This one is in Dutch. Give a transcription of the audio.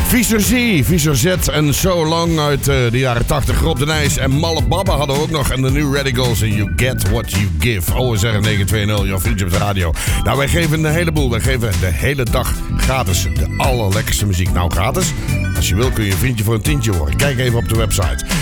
Visor Z en So Long uit de jaren 80. Rob de Nijs en Malle Baba hadden we ook nog. En de New Radicals en You Get What You Give. OSR 920, jouw vriendje op de radio. Nou, wij geven een heleboel. Wij geven de hele dag gratis de allerlekkerste muziek. Nou, gratis. Als je wil kun je een vriendje voor een tientje worden. Kijk even op de website.